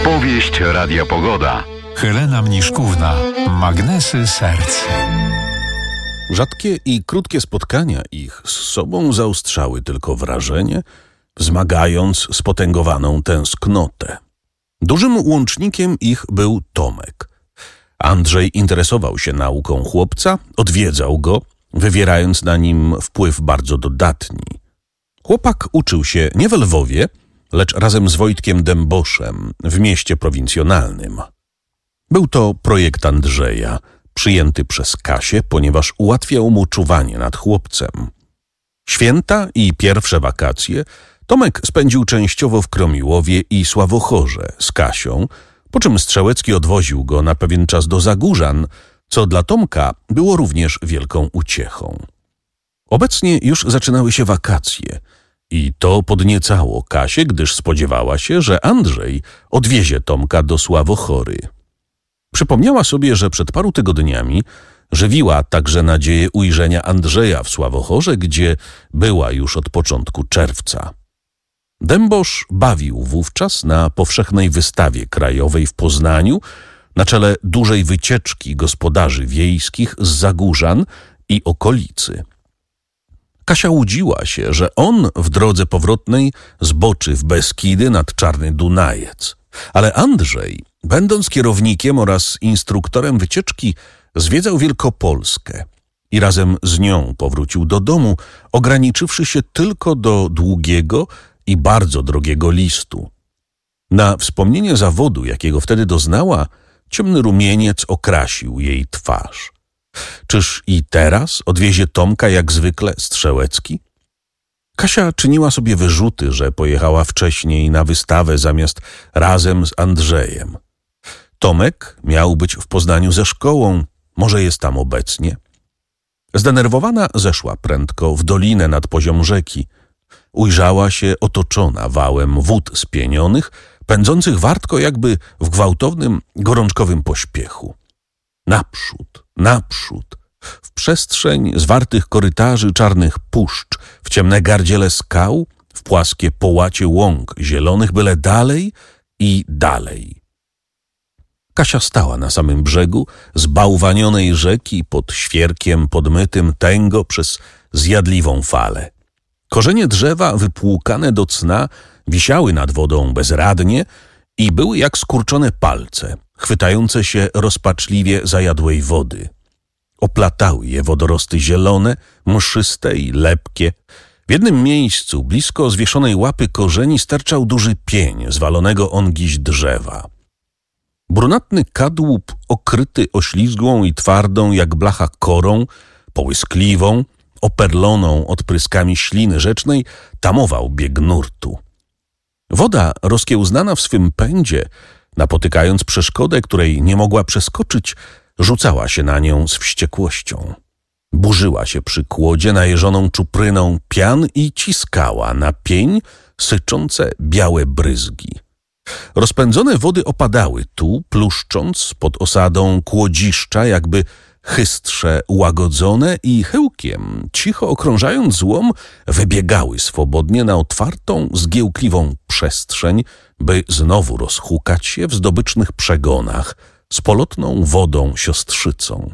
Powieść Radia Pogoda. Helena Mniszkówna. Magnesy serc. Rzadkie i krótkie spotkania ich z sobą zaostrzały tylko wrażenie, wzmagając spotęgowaną tęsknotę. Dużym łącznikiem ich był Tomek. Andrzej interesował się nauką chłopca, odwiedzał go, wywierając na nim wpływ bardzo dodatni. Chłopak uczył się nie we Lwowie, lecz razem z Wojtkiem Dęboszem w mieście prowincjonalnym. Był to projekt Andrzeja, przyjęty przez Kasię, ponieważ ułatwiał mu czuwanie nad chłopcem. Święta i pierwsze wakacje Tomek spędził częściowo w Kromiłowie i Sławochorze z Kasią, po czym Strzałecki odwoził go na pewien czas do Zagórzan, co dla Tomka było również wielką uciechą. Obecnie już zaczynały się wakacje i to podniecało Kasię, gdyż spodziewała się, że Andrzej odwiezie Tomka do Sławochory. Przypomniała sobie, że przed paru tygodniami żywiła także nadzieję ujrzenia Andrzeja w Sławochorze, gdzie była już od początku czerwca. Dębosz bawił wówczas na powszechnej wystawie krajowej w Poznaniu na czele dużej wycieczki gospodarzy wiejskich z Zagórzan i okolicy. Kasia łudziła się, że on w drodze powrotnej zboczy w Beskidy nad Czarny Dunajec, ale Andrzej, będąc kierownikiem oraz instruktorem wycieczki, zwiedzał Wielkopolskę i razem z nią powrócił do domu, ograniczywszy się tylko do długiego i bardzo drogiego listu. Na wspomnienie zawodu, jakiego wtedy doznała, ciemny rumieniec okrasił jej twarz. Czyż i teraz odwiezie Tomka jak zwykle Strzałecki? Kasia czyniła sobie wyrzuty, że pojechała wcześniej na wystawę zamiast razem z Andrzejem. Tomek miał być w Poznaniu ze szkołą, może jest tam obecnie. Zdenerwowana zeszła prędko w dolinę nad poziom rzeki. Ujrzała się otoczona wałem wód spienionych, pędzących wartko jakby w gwałtownym, gorączkowym pośpiechu. Naprzód, naprzód, w przestrzeń zwartych korytarzy czarnych puszcz, w ciemne gardziele skał, w płaskie połacie łąk zielonych, byle dalej i dalej. Kasia stała na samym brzegu zbałwanionej rzeki pod świerkiem podmytym tęgo przez zjadliwą falę. Korzenie drzewa wypłukane do cna wisiały nad wodą bezradnie i były jak skurczone palce, chwytające się rozpaczliwie zajadłej wody. Oplatały je wodorosty zielone, mszyste i lepkie. W jednym miejscu, blisko zwieszonej łapy korzeni, sterczał duży pień zwalonego ongiś drzewa. Brunatny kadłub, okryty oślizgłą i twardą jak blacha korą, połyskliwą, operloną odpryskami śliny rzecznej, tamował bieg nurtu. Woda, rozkiełznana w swym pędzie, napotykając przeszkodę, której nie mogła przeskoczyć, rzucała się na nią z wściekłością. Burzyła się przy kłodzie najeżoną czupryną pian i ciskała na pień syczące białe bryzgi. Rozpędzone wody opadały tu, pluszcząc pod osadą kłodziszcza, jakby chystrze łagodzone, i chyłkiem, cicho okrążając złom, wybiegały swobodnie na otwartą, zgiełkliwą przestrzeń, by znowu rozhukać się w zdobycznych przegonach z polotną wodą siostrzycą.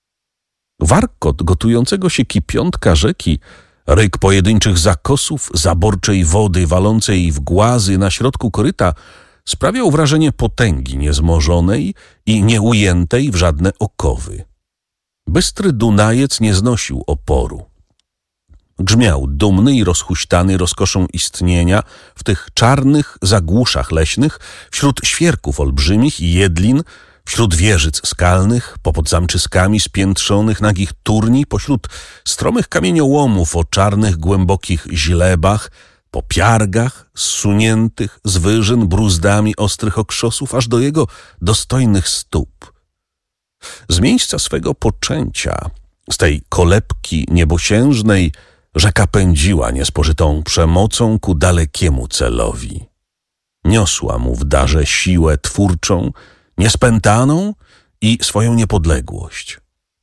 Warkot gotującego się kipiątka rzeki, ryk pojedynczych zakosów, zaborczej wody walącej w głazy na środku koryta sprawiał wrażenie potęgi niezmożonej i nieujętej w żadne okowy. Bystry Dunajec nie znosił oporu. Grzmiał dumny i rozhuśtany rozkoszą istnienia w tych czarnych zagłuszach leśnych, wśród świerków olbrzymich i jedlin, wśród wieżyc skalnych, popod zamczyskami spiętrzonych nagich turni, pośród stromych kamieniołomów o czarnych, głębokich źlebach, po piargach zsuniętych z wyżyn bruzdami ostrych okrzosów, aż do jego dostojnych stóp. Z miejsca swego poczęcia, z tej kolebki niebosiężnej, rzeka pędziła niespożytą przemocą ku dalekiemu celowi. Niosła mu w darze siłę twórczą, niespętaną i swoją niepodległość.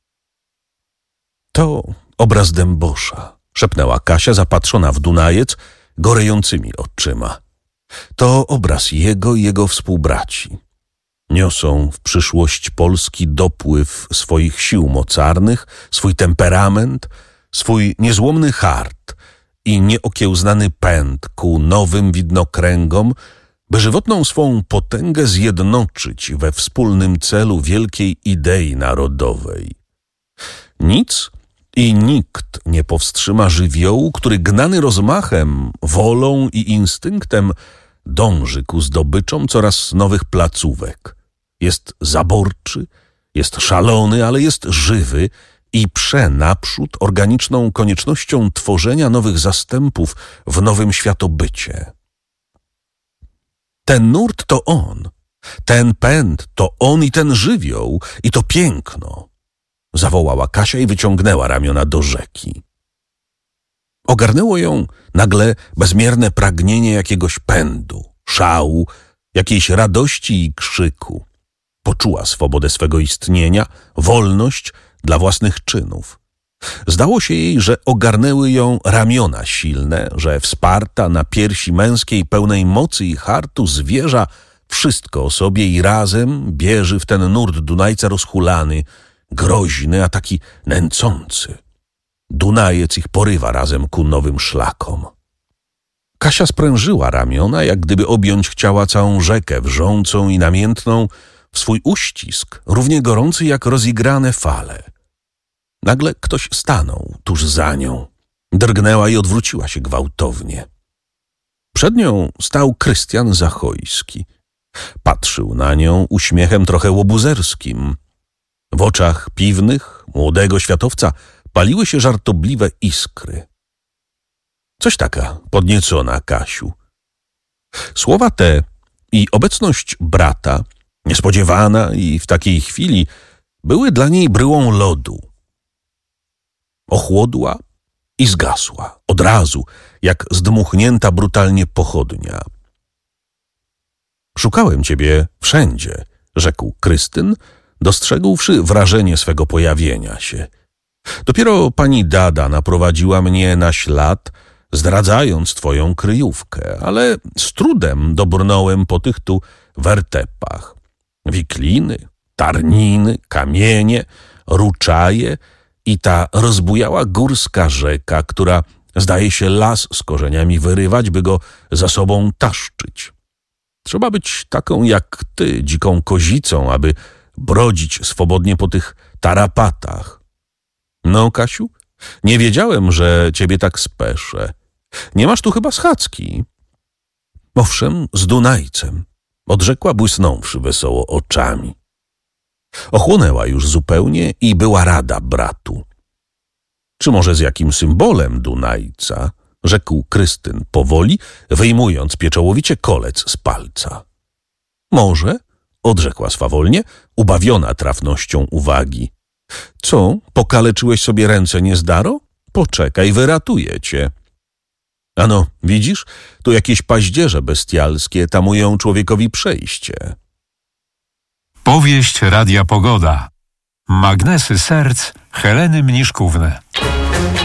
To obraz Dębosza, szepnęła Kasia, zapatrzona w Dunajec gorejącymi oczyma. To obraz jego i jego współbraci. Niosą w przyszłość Polski dopływ swoich sił mocarnych, swój temperament, swój niezłomny hart i nieokiełznany pęd ku nowym widnokręgom, by żywotną swą potęgę zjednoczyć we wspólnym celu wielkiej idei narodowej. Nic i nikt nie powstrzyma żywiołu, który gnany rozmachem, wolą i instynktem dąży ku zdobyczom coraz nowych placówek. Jest zaborczy, jest szalony, ale jest żywy i prze naprzód organiczną koniecznością tworzenia nowych zastępów w nowym światobycie. Ten nurt to on, ten pęd to on i ten żywioł i to piękno, zawołała Kasia i wyciągnęła ramiona do rzeki. Ogarnęło ją nagle bezmierne pragnienie jakiegoś pędu, szału, jakiejś radości i krzyku. Poczuła swobodę swego istnienia, wolność dla własnych czynów. Zdało się jej, że ogarnęły ją ramiona silne, że wsparta na piersi męskiej pełnej mocy i hartu zwierza wszystko o sobie i razem bierze w ten nurt Dunajca rozhulany, groźny, a taki nęcący. Dunajec ich porywa razem ku nowym szlakom. Kasia sprężyła ramiona, jak gdyby objąć chciała całą rzekę wrzącą i namiętną w swój uścisk, równie gorący jak rozigrane fale. Nagle ktoś stanął tuż za nią. Drgnęła i odwróciła się gwałtownie. Przed nią stał Krystian Zachojski. Patrzył na nią uśmiechem trochę łobuzerskim. W oczach piwnych, młodego światowca paliły się żartobliwe iskry. Coś taka podniecona Kasiu. Słowa te i obecność brata, niespodziewana i w takiej chwili, były dla niej bryłą lodu. Ochłodła i zgasła, od razu, jak zdmuchnięta brutalnie pochodnia. Szukałem ciebie wszędzie, rzekł Krystyn, dostrzegłszy wrażenie swego pojawienia się. Dopiero pani Dada naprowadziła mnie na ślad, zdradzając twoją kryjówkę, ale z trudem dobrnąłem po tych tu wertepach. Wikliny, tarniny, kamienie, ruczaje i ta rozbujała górska rzeka, która zdaje się las z korzeniami wyrywać, by go za sobą taszczyć. Trzeba być taką jak ty, dziką kozicą, aby brodzić swobodnie po tych tarapatach. No, Kasiu, nie wiedziałem, że ciebie tak speszę. Nie masz tu chyba schadzki? Owszem, z Dunajcem, odrzekła błysnąwszy wesoło oczami. Ochłonęła już zupełnie i była rada bratu. Czy może z jakim symbolem Dunajca? Rzekł Krystyn powoli, wyjmując pieczołowicie kolec z palca. Może, odrzekła swawolnie, ubawiona trafnością uwagi. Co, pokaleczyłeś sobie ręce niezdaro? Poczekaj, wyratuję cię. Ano, widzisz, tu jakieś paździerze bestialskie tamują człowiekowi przejście. Powieść Radia Pogoda. Magnesy serc Heleny Mniszkówny.